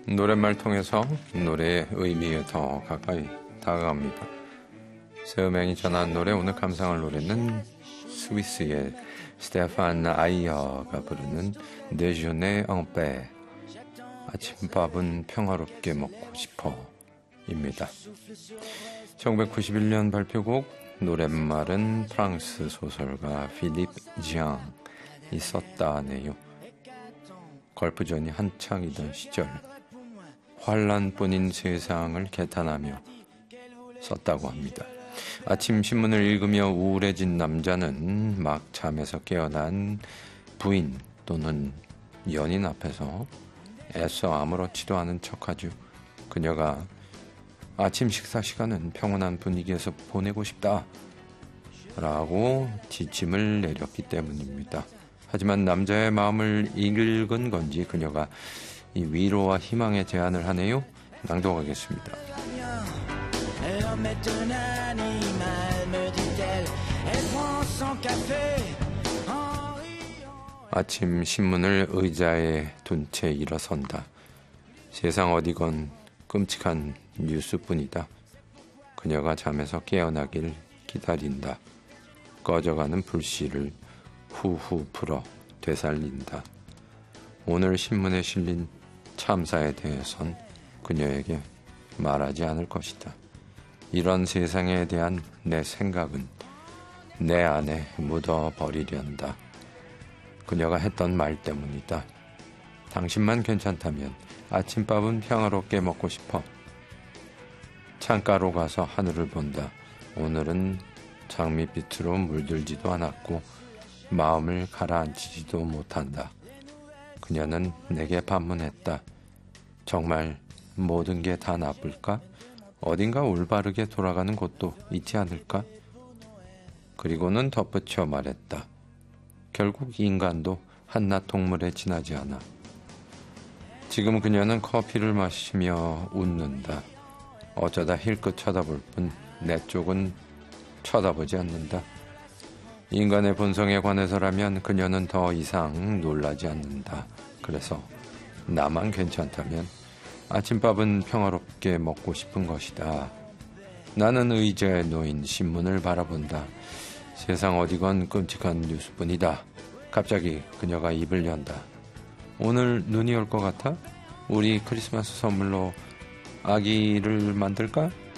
노랫말 통해서 노래의 의미에 더 가까이 다가갑니다. 세우맹이 전한 노래, 오늘 감상할 노래는 스위스의 스테판 아이어가 부르는 데주네 앙페, 아침밥은 평화롭게 먹고 싶어 입니다. 1991년 발표곡, 노랫말은 프랑스 소설가 필립 지앙이 썼다네요. 걸프전이 한창이던 시절 환란뿐인 세상을 개탄하며 썼다고 합니다. 아침 신문을 읽으며 우울해진 남자는 막 잠에서 깨어난 부인 또는 연인 앞에서 애써 아무렇지도 않은 척하죠. 그녀가 아침 식사 시간은 평온한 분위기에서 보내고 싶다 라고 지침을 내렸기 때문입니다. 하지만 남자의 마음을 읽은 건지 그녀가 이 위로와 희망의 제안을 하네요. 낭독하겠습니다. 아침 신문을 의자에 둔 채 일어선다. 세상 어디건 끔찍한 뉴스뿐이다. 그녀가 잠에서 깨어나길 기다린다. 꺼져가는 불씨를 후후 불어 되살린다. 오늘 신문에 실린 참사에 대해선 그녀에게 말하지 않을 것이다. 이런 세상에 대한 내 생각은 내 안에 묻어버리련다. 그녀가 했던 말 때문이다. 당신만 괜찮다면 아침밥은 평화롭게 먹고 싶어. 창가로 가서 하늘을 본다. 오늘은 장밋빛으로 물들지도 않았고 마음을 가라앉히지도 못한다. 그녀는 내게 반문했다. 정말 모든 게 다 나쁠까? 어딘가 올바르게 돌아가는 곳도 있지 않을까? 그리고는 덧붙여 말했다. 결국 인간도 한낱 동물에 지나지 않아. 지금 그녀는 커피를 마시며 웃는다. 어쩌다 힐끗 쳐다볼 뿐 내 쪽은 쳐다보지 않는다. 인간의 본성에 관해서라면 그녀는 더 이상 놀라지 않는다. 그래서 나만 괜찮다면 아침밥은 평화롭게 먹고 싶은 것이다. 나는 의자에 놓인 신문을 바라본다. 세상 어디건 끔찍한 뉴스뿐이다. 갑자기 그녀가 입을 연다. 오늘 눈이 올 것 같아? 우리 크리스마스 선물로 아기를 만들까?